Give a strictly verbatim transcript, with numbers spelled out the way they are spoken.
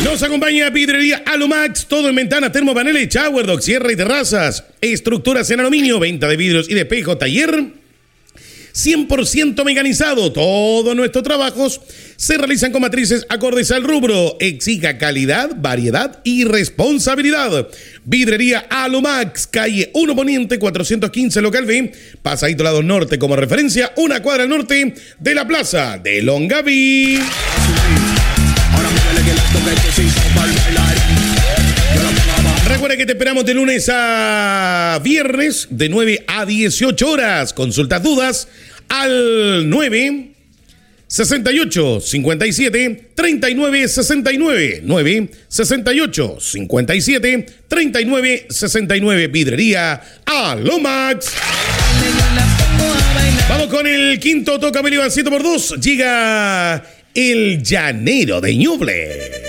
Nos acompaña Vidrería Alumax, todo en ventanas, termopaneles, shower, dock, cierre y terrazas, estructuras en aluminio, venta de vidrios y de espejo, taller cien por ciento mecanizado. Todos nuestros trabajos se realizan con matrices acordes al rubro. Exija calidad, variedad y responsabilidad. Vidrería Alumax, calle uno Poniente, cuatrocientos quince, local B, Pasadito Lado Norte como referencia, una cuadra al norte de la plaza de Longaví. Recuerda que te esperamos de lunes a viernes de nueve a dieciocho horas. Consultas, dudas al nueve sesenta y ocho cincuenta y siete treinta y nueve sesenta y nueve. nueve sesenta y ocho cincuenta y siete treinta y nueve sesenta y nueve. Vidrería Alumax. Vamos con el quinto toca Iván siete por dos. Llega el llanero de Ñuble.